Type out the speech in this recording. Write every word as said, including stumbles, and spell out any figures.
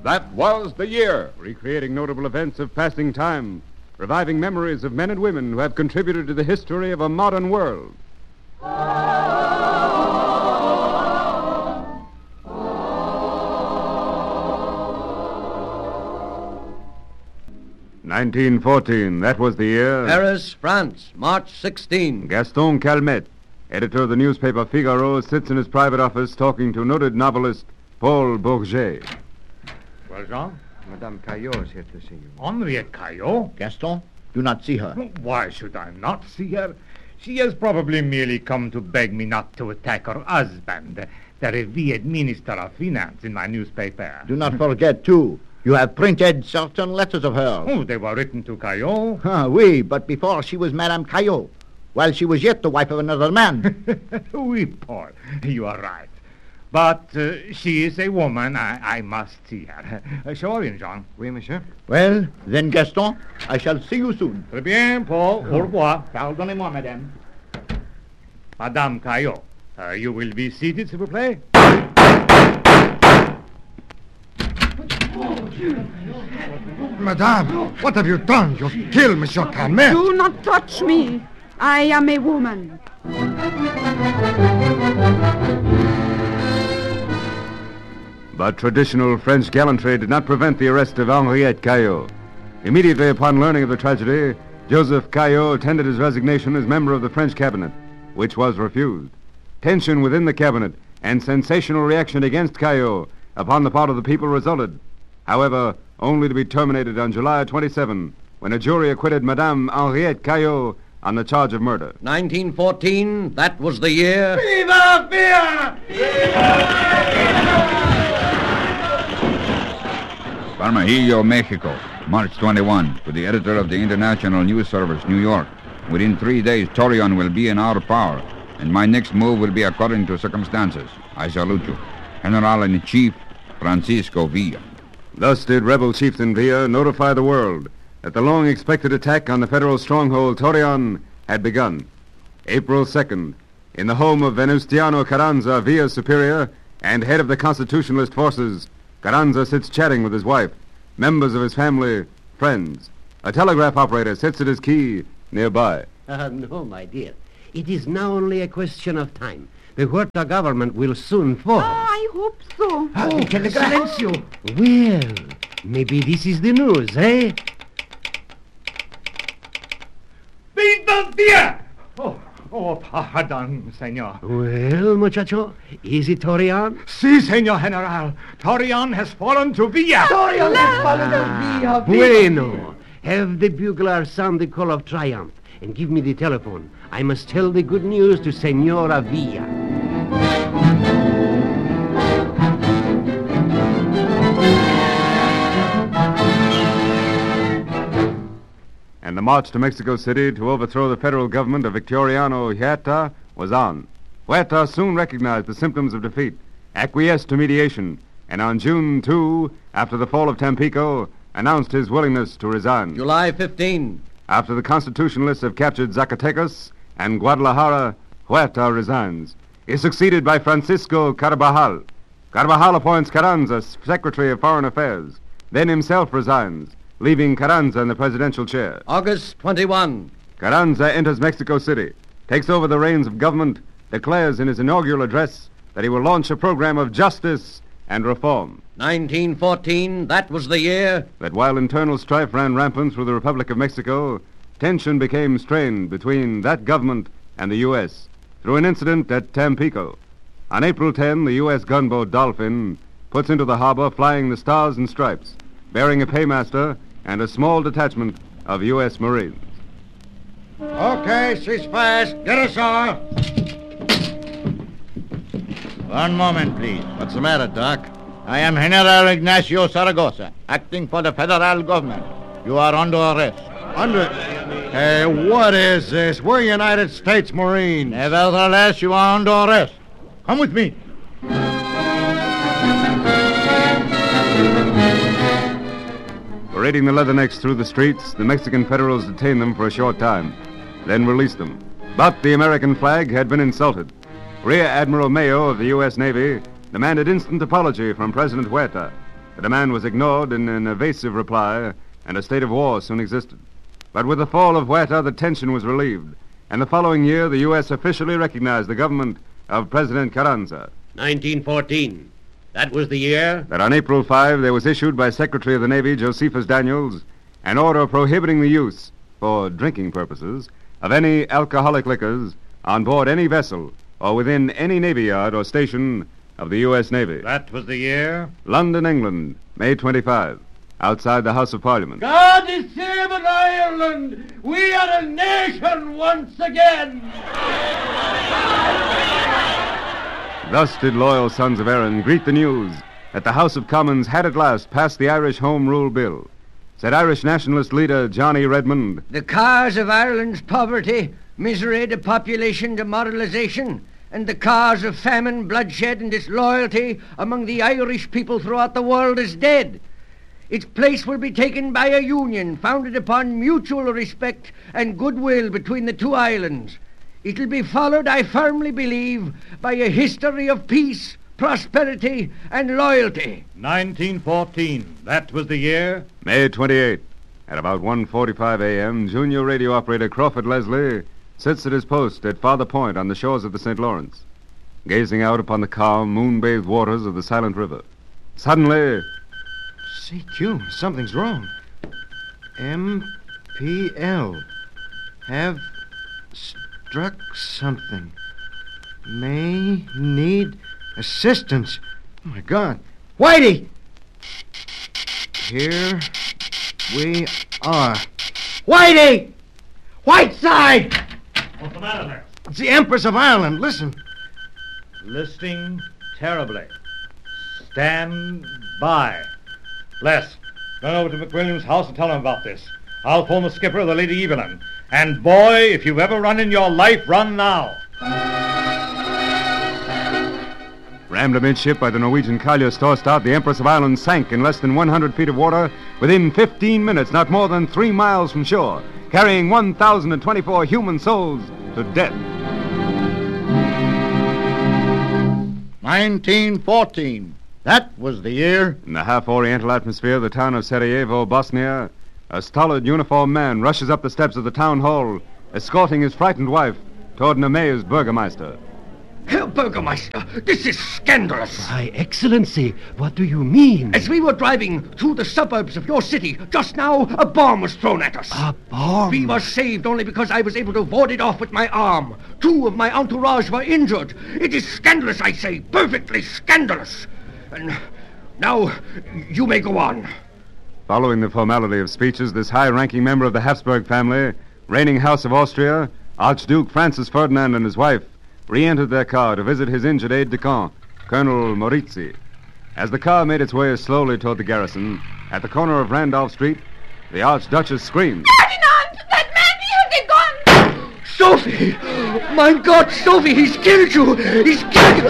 That was the year. Recreating notable events of passing time, reviving memories of men and women who have contributed to the history of a modern world. nineteen fourteen, that was the year. Paris, France, March sixteenth. Gaston Calmette, editor of the newspaper Figaro, sits in his private office talking to noted novelist Paul Bourget. Well, Jean? Madame Caillot is here to see you. Henriette Caillot? Gaston, do not see her. Why should I not see her? She has probably merely come to beg me not to attack her husband, the revered Minister of Finance, in my newspaper. Do not forget, too, you have printed certain letters of hers. Oh, they were written to Caillot. Ah, oui, but before she was Madame Caillot, while she was yet the wife of another man. Oui, Paul, you are right. But uh, she is a woman. I, I must see her. Uh, show her in, Jean. Oui, monsieur. Well, then, Gaston, I shall see you soon. Très bien, Paul. Au revoir. Pardonnez-moi, madame. Madame Caillot, uh, you will be seated, s'il vous plaît. Madame, what have you done? You've killed Monsieur Calmette. Do not touch me. I am a woman. But traditional French gallantry did not prevent the arrest of Henriette Caillot. Immediately upon learning of the tragedy, Joseph Caillot tendered his resignation as member of the French cabinet, which was refused. Tension within the cabinet and sensational reaction against Caillot upon the part of the people resulted. However, only to be terminated on July twenty-seventh, when a jury acquitted Madame Henriette Caillot on the charge of murder. nineteen fourteen, that was the year. Viva Villa! Parmajillo, Mexico, March twenty-first, to the editor of the International News Service, New York. Within three days, Torreon will be in our power, and my next move will be according to circumstances. I salute you. General-in-Chief, Francisco Villa. Thus did rebel chieftain Villa notify the world that the long-expected attack on the federal stronghold Torreon had begun. April second, in the home of Venustiano Carranza, Villa's superior and head of the Constitutionalist forces, Carranza sits chatting with his wife, members of his family, friends. A telegraph operator sits at his key nearby. Uh, no, my dear. It is now only a question of time. The Huerta government will soon fall. Oh, I hope so. Oh, Silencio. Well, maybe this is the news, eh? Viva Villa! Oh, oh, pardon, senor. Well, muchacho, is it Torreon? Si, senor general. Torreon has fallen to Villa. Torreon has fallen to Villa. Bueno. Have the bugler sound the call of triumph and give me the telephone. I must tell the good news to Senora Villa. And the march to Mexico City to overthrow the federal government of Victoriano Huerta was on. Huerta soon recognized the symptoms of defeat, acquiesced to mediation, and on June second, after the fall of Tampico, announced his willingness to resign. July fifteenth. After the Constitutionalists have captured Zacatecas and Guadalajara, Huerta resigns. He is succeeded by Francisco Carvajal. Carvajal appoints Carranza Secretary of Foreign Affairs, then himself resigns, leaving Carranza in the presidential chair. August twenty-first. Carranza enters Mexico City, takes over the reins of government, declares in his inaugural address that he will launch a program of justice and reform. nineteen fourteen, that was the year. That while internal strife ran rampant through the Republic of Mexico, tension became strained between that government and the U S through an incident at Tampico. On April tenth, the U S gunboat Dolphin puts into the harbor flying the Stars and Stripes, bearing a paymaster and a small detachment of U S Marines. Okay, ceasefire. Get ashore. One moment, please. What's the matter, Doc? I am General Ignacio Zaragoza, acting for the federal government. You are under arrest. Under... Hey, what is this? We're United States Marines. Nevertheless, you are under arrest. Come with me. Parading the leathernecks through the streets, the Mexican Federals detained them for a short time, then released them. But the American flag had been insulted. Rear Admiral Mayo of the U S Navy demanded instant apology from President Huerta. The demand was ignored in an evasive reply, and a state of war soon existed. But with the fall of Huerta, the tension was relieved, and the following year, the U S officially recognized the government of President Carranza. nineteen fourteen. That was the year? That on April fifth, there was issued by Secretary of the Navy Josephus Daniels an order prohibiting the use, for drinking purposes, of any alcoholic liquors on board any vessel or within any navy yard or station of the U S Navy. That was the year? London, England, May twenty-fifth, outside the House of Parliament. God is saving Ireland! We are a nation once again! Thus did loyal sons of Erin greet the news that the House of Commons had at last passed the Irish Home Rule Bill. Said Irish nationalist leader Johnny Redmond, The cause of Ireland's poverty, misery, depopulation, demoralization, and the cause of famine, bloodshed, and disloyalty among the Irish people throughout the world is dead. Its place will be taken by a union founded upon mutual respect and goodwill between the two islands. It'll be followed, I firmly believe, by a history of peace, prosperity, and loyalty. nineteen fourteen. That was the year? May twenty-eighth. At about one forty-five a.m., junior radio operator Crawford Leslie sits at his post at Father Point on the shores of the Saint Lawrence, gazing out upon the calm, moon-bathed waters of the silent river. Suddenly... C Q, something's wrong. M P L. Have struck something. May need assistance. Oh, my God. Whitey! Here we are. Whitey! Whiteside! What's the matter there? It's the Empress of Ireland. Listen. Listing terribly. Stand by. Les, run over to McWilliams' house and tell him about this. I'll phone the skipper of the Lady Evelyn. And boy, if you've ever run in your life, run now. Rammed amidship by the Norwegian Kalja Storstad, the Empress of Ireland sank in less than one hundred feet of water within fifteen minutes, not more than three miles from shore, carrying one thousand twenty-four human souls to death. nineteen fourteen. That was the year. In the half-oriental atmosphere of the town of Sarajevo, Bosnia, a stolid, uniformed man rushes up the steps of the town hall, escorting his frightened wife toward an amazed burgomaster. Herr Burgermeister, this is scandalous. Why, Excellency, what do you mean? As we were driving through the suburbs of your city, just now a bomb was thrown at us. A bomb? We were saved only because I was able to ward it off with my arm. Two of my entourage were injured. It is scandalous, I say, perfectly scandalous. And now, you may go on. Following the formality of speeches, this high-ranking member of the Habsburg family, reigning House of Austria, Archduke Francis Ferdinand and his wife, re-entered their car to visit his injured aide-de-camp, Colonel Morizzi. As the car made its way slowly toward the garrison, at the corner of Randolph Street, the Archduchess screamed, Ferdinand! That man behind the gun! Sophie! My God, Sophie, he's killed you! He's killed you!